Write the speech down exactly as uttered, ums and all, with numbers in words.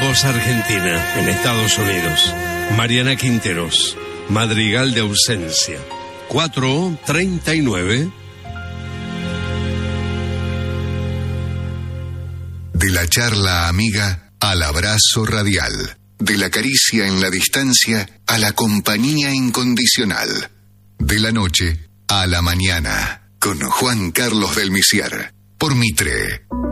Voz Argentina en Estados Unidos. Mariana Quinteros, Madrigal de Ausencia. cuatro treinta y nueve. De la charla amiga al abrazo radial. De la caricia en la distancia a la compañía incondicional. De la noche a la mañana. Con Juan Carlos del Misier. Por Mitre.